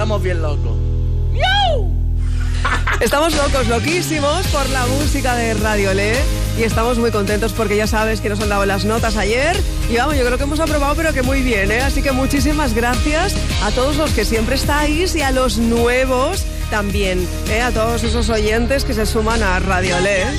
estamos bien locos. Estamos locos, loquísimos por la música de Radiolé y estamos muy contentos porque ya sabes que nos han dado las notas ayer y vamos, yo creo que hemos aprobado pero que muy bien, ¿eh? Así que muchísimas gracias a todos los que siempre estáis y a los nuevos también, a todos esos oyentes que se suman a Radiolé.